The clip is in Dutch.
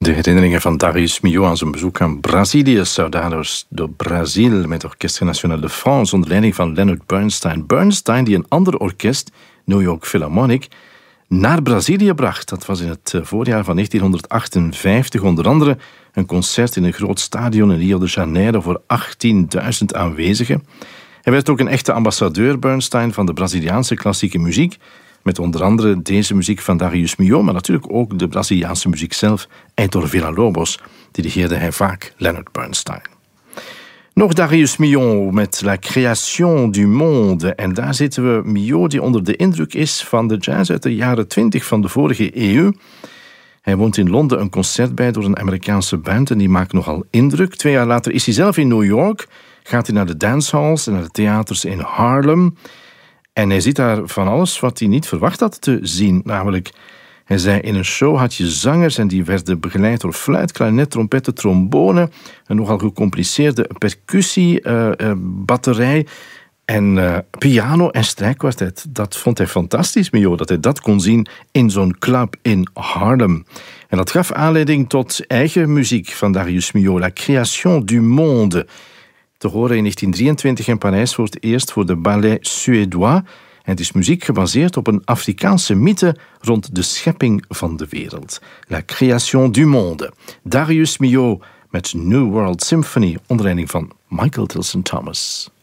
De herinneringen van Darius Milhaud aan zijn bezoek aan Brazilië, Saudados do Brasil, met Orchestre National de France onder leiding van Leonard Bernstein. Bernstein die een ander orkest, New York Philharmonic, naar Brazilië bracht. Dat was in het voorjaar van 1958, onder andere een concert in een groot stadion in Rio de Janeiro voor 18.000 aanwezigen. Hij werd ook een echte ambassadeur, Bernstein, van de Braziliaanse klassieke muziek, met onder andere deze muziek van Darius Milhaud, maar natuurlijk ook de Braziliaanse muziek zelf, Heitor Villa-Lobos, dirigeerde hij vaak Leonard Bernstein. Nog Darius Milhaud met La Création du Monde. En daar zitten we Milhaud die onder de indruk is van de jazz uit de jaren 20 van de vorige eeuw. Hij woont in Londen een concert bij door een Amerikaanse band en die maakt nogal indruk. 2 jaar later is hij zelf in New York, gaat hij naar de dancehalls en naar de theaters in Harlem. En hij ziet daar van alles wat hij niet verwacht had te zien. Namelijk, hij zei, in een show had je zangers en die werden begeleid door fluit, klarinet, trompetten, trombone, een nogal gecompliceerde percussiebatterij en piano en strijkkwartet. Dat vond hij fantastisch, Milhaud, dat hij dat kon zien in zo'n club in Harlem. En dat gaf aanleiding tot eigen muziek van Darius Milhaud, La Création du Monde, te horen in 1923 in Parijs voor het eerst voor de Ballet Suédois. En het is muziek gebaseerd op een Afrikaanse mythe rond de schepping van de wereld. La Création du Monde. Darius Milhaud met New World Symphony onder leiding van Michael Tilson Thomas.